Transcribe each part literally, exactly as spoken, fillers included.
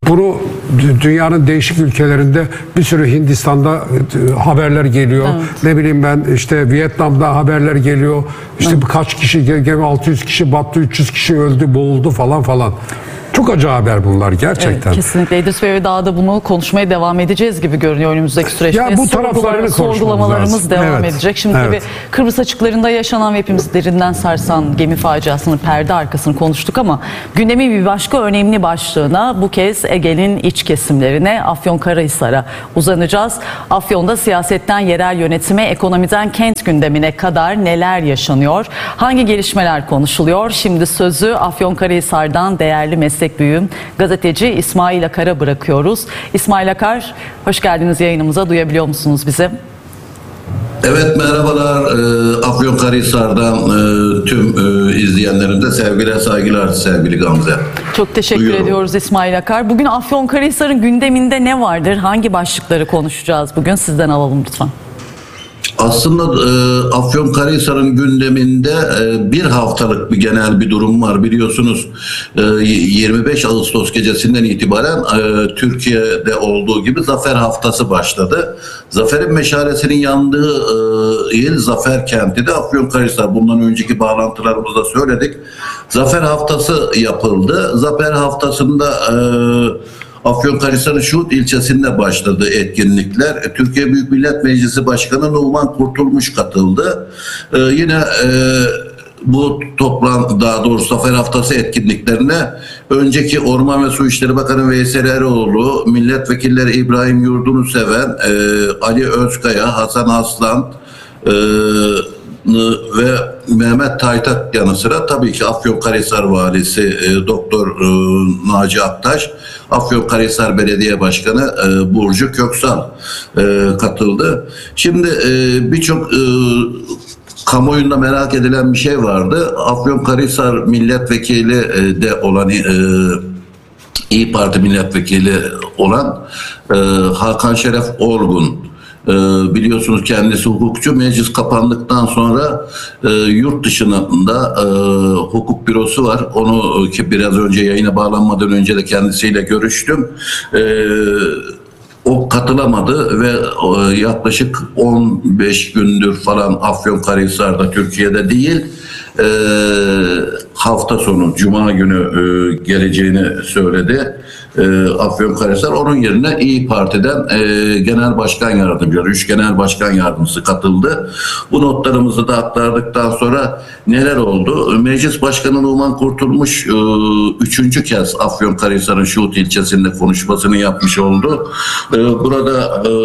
Bunu dünyanın değişik ülkelerinde bir sürü Hindistan'da haberler geliyor. Evet. Ne bileyim ben işte Vietnam'da haberler geliyor. İşte evet. Birkaç kişi, gemi altı yüz kişi battı, üç yüz kişi öldü, boğuldu falan falan. Çok acı haber bunlar gerçekten. Evet, kesinlikle. İdris Bey ve daha da bunu konuşmaya devam edeceğiz gibi görünüyor önümüzdeki süreçte. Ya bu taraflarını sorgulamalarımız devam evet. edecek. Şimdi evet. tabii Kıbrıs açıklarında yaşanan ve hepimizi derinden sarsan gemi faciasının perde arkasını konuştuk ama gündemin bir başka önemli başlığına bu kez Ege'nin iç kesimlerine, Afyonkarahisar'a uzanacağız. Afyon'da siyasetten yerel yönetime, ekonomiden kent gündemine kadar neler yaşanıyor? Hangi gelişmeler konuşuluyor? Şimdi sözü Afyonkarahisar'dan değerli meslek büyüğüm, gazeteci İsmail Akar'a bırakıyoruz. İsmail Akar, hoş geldiniz yayınımıza. Duyabiliyor musunuz bizi? Evet, merhabalar. E, Afyonkarahisar'dan e, tüm e, izleyenlerimize sevgiler, saygılar sevgili Gamze. Çok teşekkür Duyuyorum. ediyoruz İsmail Akar. Bugün Afyonkarahisar'ın gündeminde ne vardır? Hangi başlıkları konuşacağız bugün? Sizden alalım lütfen. Aslında e, Afyonkarahisar'ın gündeminde e, bir haftalık bir genel bir durum var. Biliyorsunuz e, yirmi beş Ağustos gecesinden itibaren e, Türkiye'de olduğu gibi Zafer Haftası başladı. Zafer'in meşalesinin yandığı e, il Zafer kenti de Afyonkarahisar. Bundan önceki bağlantılarımızda söyledik. Zafer Haftası yapıldı. Zafer Haftası'nda e, Afyonkarahisar'ın Şuhut ilçesinde başladı etkinlikler. Türkiye Büyük Millet Meclisi Başkanı Numan Kurtulmuş katıldı. Ee, yine e, bu toplam, daha doğrusu Zafer Haftası etkinliklerine önceki Orman ve Su İşleri Bakanı Veysel Eroğlu, milletvekilleri İbrahim Yurdunuseven, e, Ali Özkaya, Hasan Aslan e, ve Mehmet Taytak yanı sıra tabii ki Afyonkarahisar Valisi e, Doktor e, Naci Aktaş, Afyonkarahisar Belediye Başkanı e, Burcu Köksal e, katıldı. Şimdi e, birçok e, kamuoyunda merak edilen bir şey vardı. Afyonkarahisar milletvekili e, de olan e, İYİ Parti milletvekili olan e, Hakan Şeref Orgun, Ee, biliyorsunuz kendisi hukukçu. Meclis kapandıktan sonra e, yurt dışında e, hukuk bürosu var. Onu ki biraz önce yayına bağlanmadan önce de kendisiyle görüştüm. E, o katılamadı ve e, yaklaşık on beş gündür falan Afyonkarahisar'da, Türkiye'de değil, e, hafta sonu Cuma günü e, geleceğini söyledi. E, Afyonkarahisar. Onun yerine İYİ Parti'den e, Genel Başkan Yardımcıları, üç Genel Başkan Yardımcısı katıldı. Bu notlarımızı da aktardıktan sonra neler oldu? Meclis Başkanı Numan Kurtulmuş e, üçüncü kez Afyonkarahisar'ın Şuhut ilçesinde konuşmasını yapmış oldu. E, burada e,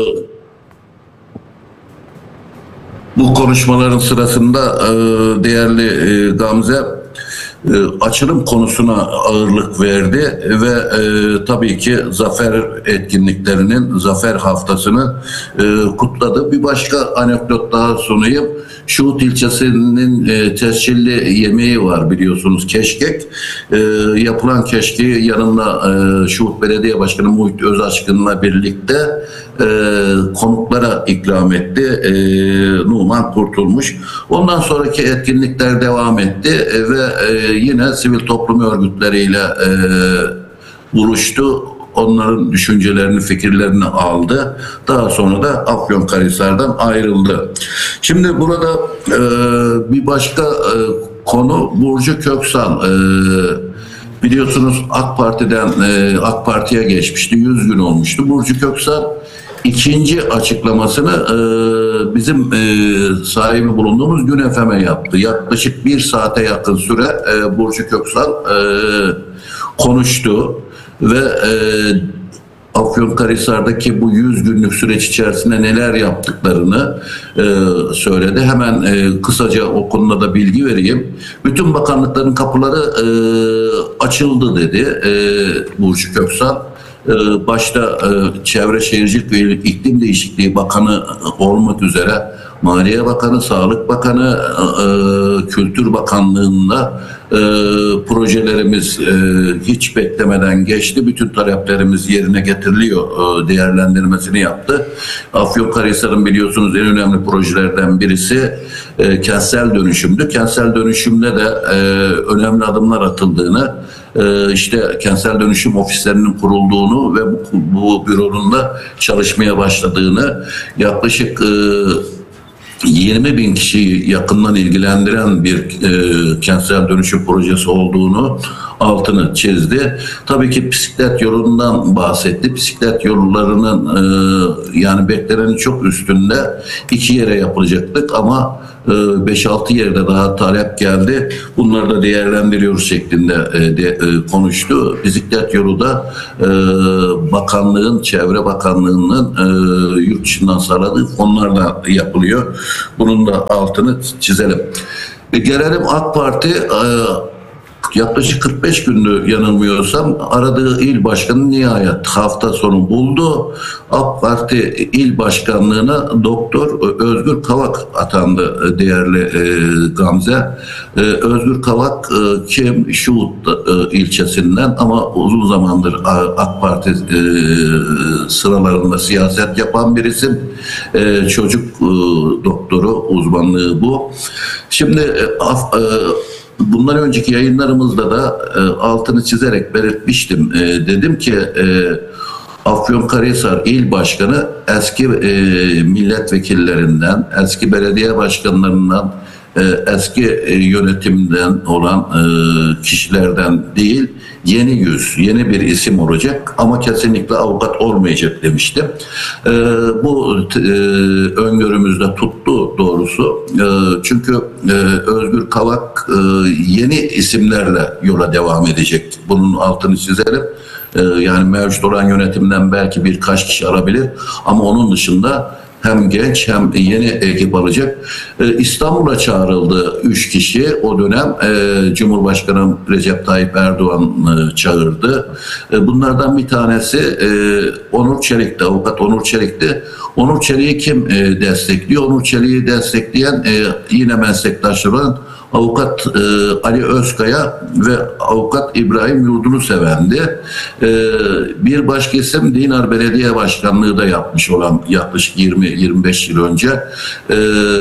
bu konuşmaların sırasında e, değerli e, Gamze açılım konusuna ağırlık verdi ve e, tabii ki zafer etkinliklerinin, zafer haftasını e, kutladı. Bir başka anekdot daha sunayım. Şuhut ilçesinin e, tescilli yemeği var biliyorsunuz, keşkek. E, yapılan keşkeği yanında e, Şuhut Belediye Başkanı Muhit Özaşkın'la birlikte e, konuklara ikram etti. E, Numan Kurtulmuş. Ondan sonraki etkinlikler devam etti e, ve e, yine sivil toplum örgütleriyle e, buluştu. Onların düşüncelerini, fikirlerini aldı. Daha sonra da Afyonkarahisar'dan ayrıldı. Şimdi burada e, bir başka e, konu Burcu Köksal. E, biliyorsunuz AK Parti'den e, AK Parti'ye geçmişti. yüz gün olmuştu. Burcu Köksal ikinci açıklamasını e, bizim e, sahibi bulunduğumuz Gün F M'e yaptı. Yaklaşık bir saate yakın süre e, Burcu Köksal e, konuştu ve e, Afyonkarahisar'daki bu yüz günlük süreç içerisinde neler yaptıklarını e, söyledi. Hemen e, kısaca o konuda da bilgi vereyim. Bütün bakanlıkların kapıları e, açıldı dedi e, Burcu Köksal. Başta Çevre Şehircilik ve İklim Değişikliği Bakanı olmak üzere Maliye Bakanı, Sağlık Bakanı, Kültür Bakanlığı'nda projelerimiz hiç beklemeden geçti. Bütün taleplerimiz yerine getiriliyor değerlendirmesini yaptı. Afyonkarahisar'ın biliyorsunuz en önemli projelerden birisi kentsel dönüşümdü. Kentsel dönüşümde de önemli adımlar atıldığını e, işte kentsel dönüşüm ofislerinin kurulduğunu ve bu, bu büronun da çalışmaya başladığını, yaklaşık e, yirmi bin kişiyi yakından ilgilendiren bir e, kentsel dönüşüm projesi olduğunu altını çizdi. Tabii ki bisiklet yolundan bahsetti. Bisiklet yollarının e, yani beklenenin çok üstünde iki yere yapılacaktık ama beş altı yerde daha talep geldi. Bunları da değerlendiriyoruz şeklinde e, de, e, konuştu. Bisiklet yolu da e, bakanlığın, Çevre Bakanlığı'nın e, yurt dışından sağladığı fonlarla yapılıyor. Bunun da altını çizelim. E, gelelim AK Parti e, yaklaşık kırk beş gündür yanılmıyorsam aradığı il başkanı nihayet hafta sonu buldu. AK Parti il başkanlığına Doktor Özgür Kavak atandı değerli e, Gamze. E, Özgür Kavak e, kim? Şuhut e, ilçesinden ama uzun zamandır AK Parti e, sıralarında siyaset yapan bir isim. E, çocuk e, doktoru, uzmanlığı bu. Şimdi e, af, e, bundan önceki yayınlarımızda da e, altını çizerek belirtmiştim. E, dedim ki e, Afyonkarahisar İl Başkanı eski e, milletvekillerinden, eski belediye başkanlarından, e, eski e, yönetimden olan e, kişilerden değil, yeni yüz, yeni bir isim olacak ama kesinlikle avukat olmayacak demiştim. E, bu e, öngörümüzde tuttu doğrusu. E, çünkü e, Özgür Kavak e, yeni isimlerle yola devam edecek. Bunun altını çizelim. E, yani mevcut olan yönetimden belki birkaç kişi alabilir ama onun dışında hem genç hem yeni ekip alacak. Ee, İstanbul'a çağrıldı üç kişi. O dönem e, Cumhurbaşkanı Recep Tayyip Erdoğan e, çağırdı. E, bunlardan bir tanesi e, Onur Çelik'ti, avukat Onur Çelik'ti. Onur Çelik'i kim e, destekliyor? Onur Çelik'i destekleyen e, yine meslektaşlar olan avukat e, Ali Özkaya ve avukat İbrahim Yurdunuseven'di. E, bir başka isim Dinar Belediye Başkanlığı da yapmış olan yaklaşık yirmi yirmi beş yıl önce e,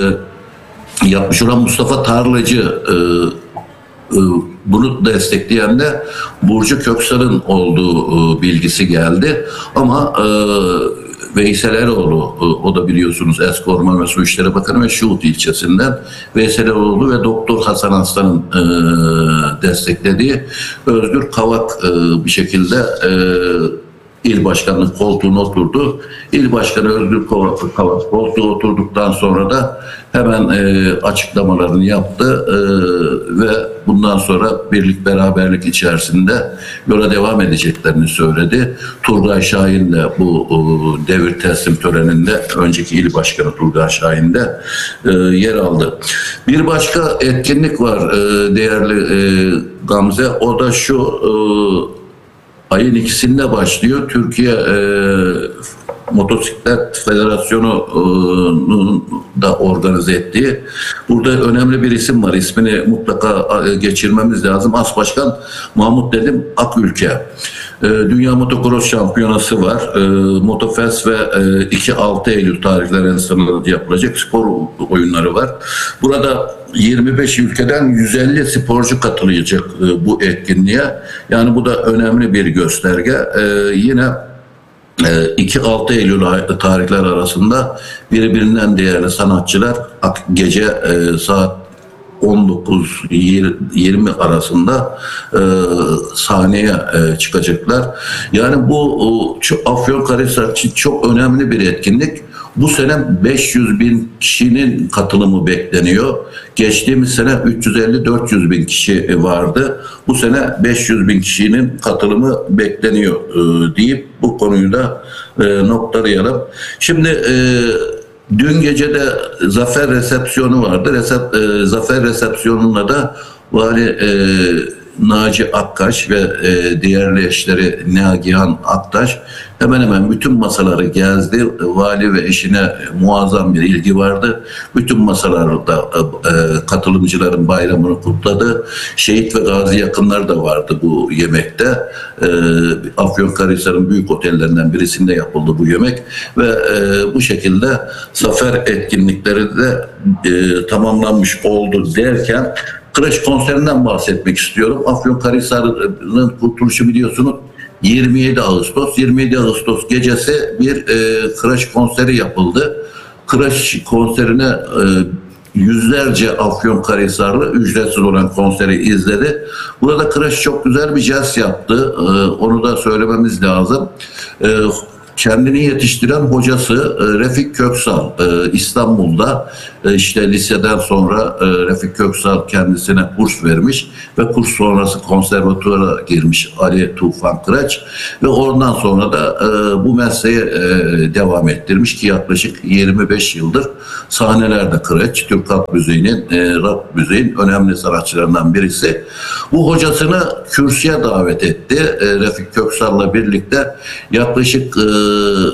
yapmış olan Mustafa Tarlacı e, e, bunu destekleyen de Burcu Köksal'ın olduğu e, bilgisi geldi. Ama e, Veysel Eroğlu, o da biliyorsunuz eski Orman ve Su İşleri Bakanı ve Şuhut ilçesinden Veysel Eroğlu ve Doktor Hasan Aslan'ın e, desteklediği Özgür Kavak e, bir şekilde e, il başkanlık koltuğuna oturdu. İl başkanı Özgür Kavak koltuğa oturduktan sonra da hemen e, açıklamalarını yaptı e, ve bundan sonra birlik beraberlik içerisinde yola devam edeceklerini söyledi. Turgay Şahin de bu e, devir teslim töreninde, önceki il başkanı Turgay Şahin de e, yer aldı. Bir başka etkinlik var e, değerli e, Gamze, o da şu: e, ayın ikisinde başlıyor. Türkiye e, Motosiklet Federasyonu'nun da organize ettiği. Burada önemli bir isim var. İsmini mutlaka geçirmemiz lazım. As Başkan Mahmut Nedim Akülke. E, Dünya Motokros Şampiyonası var. E, Motofest ve e, iki altı Eylül tarihleri arasında yapılacak spor oyunları var. Burada yirmi beş ülkeden yüz elli sporcu katılacak e, bu etkinliğe. Yani bu da önemli bir gösterge. E, yine iki altı Eylül tarihler arasında birbirinden değerli sanatçılar gece e, saat on dokuz yirmi arasında e, sahneye e, çıkacaklar. Yani bu Afyonkarahisar için çok önemli bir etkinlik. Bu sene beş yüz bin kişinin katılımı bekleniyor. Geçtiğimiz sene üç yüz elli dört yüz bin kişi vardı. Bu sene beş yüz bin kişinin katılımı bekleniyor e, deyip bu konuyu da e, noktalayalım. Şimdi e, dün gece de zafer resepsiyonu vardı. Resep, e, zafer resepsiyonuna da Vali e, Naci Akkaş ve e, diğer eşleri Nagihan Aktaş hemen hemen bütün masaları gezdi. Vali ve eşine muazzam bir ilgi vardı. Bütün masalarda e, katılımcıların bayramını kutladı. Şehit ve gazi yakınları da vardı bu yemekte. E, Afyonkarahisar'ın büyük otellerinden birisinde yapıldı bu yemek ve e, bu şekilde zafer etkinlikleri de e, tamamlanmış oldu derken Kıraç konserinden bahsetmek istiyorum. Afyonkarahisar'ın kurtuluşu biliyorsunuz yirmi yedi Ağustos. yirmi yedi Ağustos gecesi bir e, Kıraç konseri yapıldı. Kıraç konserine e, yüzlerce Afyonkarahisarlı ücretsiz olan konseri izledi. Burada Kıraç çok güzel bir jazz yaptı. E, onu da söylememiz lazım. E, Kendini yetiştiren hocası e, Refik Köksal e, İstanbul'da e, işte liseden sonra e, Refik Köksal kendisine kurs vermiş ve kurs sonrası konservatuvara girmiş Ali Tufan Kıraç ve oradan sonra da e, bu mesleğe e, devam ettirmiş ki yaklaşık yirmi beş yıldır sahnelerde Kıraç, Türk halk müziğinin, e, rock müziğin önemli sanatçılarından birisi. Bu hocasını kürsüye davet etti. E, Refik Köksal'la birlikte yaklaşık e,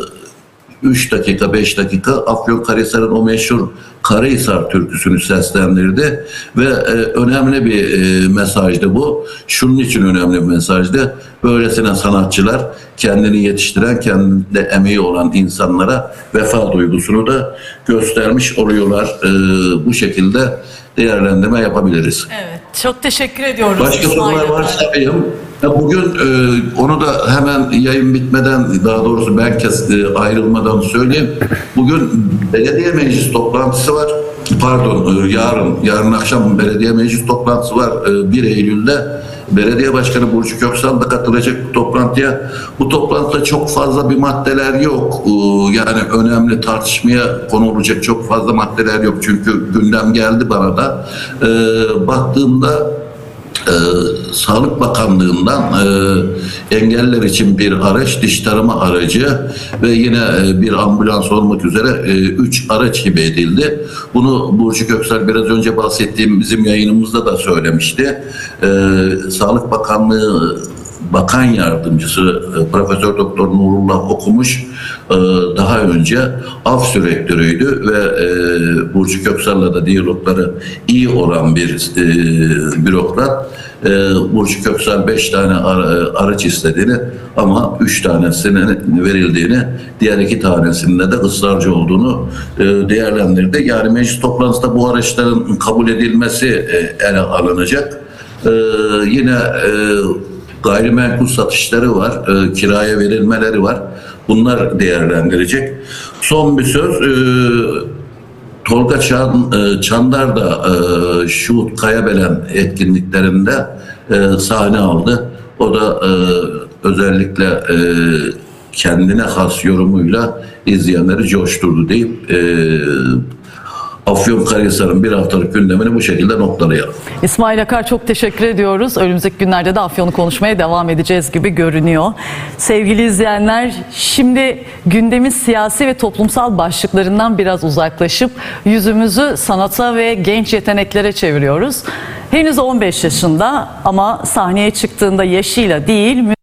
üç dakika beş dakika Afyonkarahisar'ın o meşhur Karahisar türküsünü seslendirdi ve e, önemli bir e, mesajdı bu. Şunun için önemli bir mesajdı. Böylesine sanatçılar kendini yetiştiren, kendinde emeği olan insanlara vefa duygusunu da göstermiş oluyorlar. E, bu şekilde değerlendirme yapabiliriz. Evet, çok teşekkür ediyoruz. Başka sorular varsa yapayım. Bugün e, onu da hemen yayın bitmeden, daha doğrusu ben kes, e, ayrılmadan söyleyeyim. Bugün belediye meclis toplantısı var. Pardon, e, yarın yarın akşam belediye meclis toplantısı var e, bir Eylül'de. Belediye Başkanı Burcu Köksal da katılacak bu toplantıya. Bu toplantıda çok fazla bir maddeler yok. E, yani önemli tartışmaya konu olacak çok fazla maddeler yok. Çünkü gündem geldi bana da. E, baktığımda Ee, Sağlık Bakanlığı'ndan e, engeller için bir araç, diş tarama aracı ve yine e, bir ambulans olmak üzere e, üç araç hibe edildi. Bunu Burcu Köksal biraz önce bahsettiğim bizim yayınımızda da söylemişti. E, Sağlık Bakanlığı Bakan Yardımcısı e, Profesör Doktor Nurullah Okumuş e, daha önce AFS Rektörüydü ve e, Burcu Köksal'la da diyalogları iyi olan bir e, bürokrat. E, Burcu Köksal beş tane ara, araç istediğini ama üç tanesinin verildiğini, diğer iki tanesinde de ısrarcı olduğunu e, değerlendirdi. Yani meclis toplantısında bu araçların kabul edilmesi e, ele alınacak. E, yine e, gayrimenkul satışları var, e, kiraya verilmeleri var. Bunlar değerlendirecek. Son bir söz, e, Tolga Çan, e, Çandar da e, şu Kayabelen etkinliklerinde e, sahne aldı. O da e, özellikle e, kendine has yorumuyla izleyenleri coşturdu deyip e, Afyonkarahisar'ın bir haftalık gündemini bu şekilde noktalayalım. İsmail Akar, çok teşekkür ediyoruz. Önümüzdeki günlerde de Afyon'u konuşmaya devam edeceğiz gibi görünüyor. Sevgili izleyenler, şimdi gündemin siyasi ve toplumsal başlıklarından biraz uzaklaşıp yüzümüzü sanata ve genç yeteneklere çeviriyoruz. Henüz on beş yaşında ama sahneye çıktığında yaşıyla değil,